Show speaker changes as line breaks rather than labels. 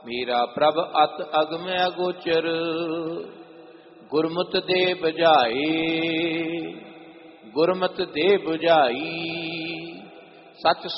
ਮੇਰਾ ਪ੍ਰਭ ਅਤ ਅਗਮ ਅਗੋਚਰ। ਗੁਰਮਤਿ ਦੇ ਬੁਝਾਏ ਗੁਰਮਤਿ ਦੇ ਬੁਝਾਈ। ਸਚ